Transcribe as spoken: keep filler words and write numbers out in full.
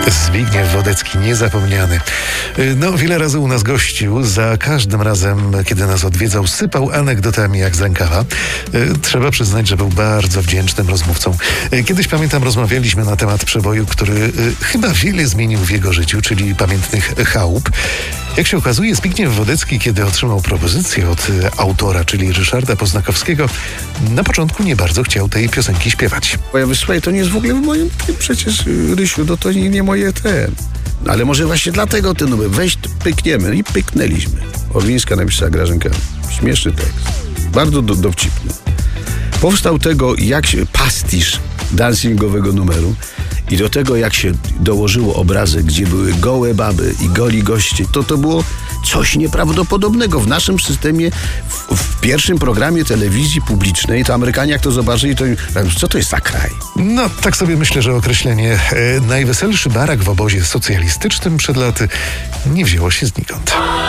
Zbigniew Wodecki, niezapomniany. No, wiele razy u nas gościł. Za każdym razem, kiedy nas odwiedzał, sypał anegdotami jak z rękawa. Trzeba przyznać, że był bardzo wdzięcznym rozmówcą. Kiedyś, pamiętam, rozmawialiśmy na temat przeboju, który chyba wiele zmienił w jego życiu, czyli pamiętnych chałup. Jak się okazuje, Zbigniew Wodecki, kiedy otrzymał propozycję od autora, czyli Ryszarda Poznakowskiego, na początku nie bardzo chciał tej piosenki śpiewać. Bo ja wysłuchaj, to nie jest w ogóle moje, przecież Rysiu, no to nie, nie moje te. Ale może właśnie dlatego ten numer, weź pykniemy i pyknęliśmy. Orlińska napisała Grażynka. Śmieszny tekst. Bardzo do, dowcipny. Powstał tego, jak się, pastisz dancingowego numeru i do tego, jak się dołożyło obrazek, gdzie były gołe baby i goli goście, to to było coś nieprawdopodobnego. W naszym systemie, w, w pierwszym programie telewizji publicznej, to Amerykanie jak to zobaczyli, to co to jest za kraj? No, tak sobie myślę, że określenie e, najweselszy barak w obozie socjalistycznym przed laty nie wzięło się znikąd.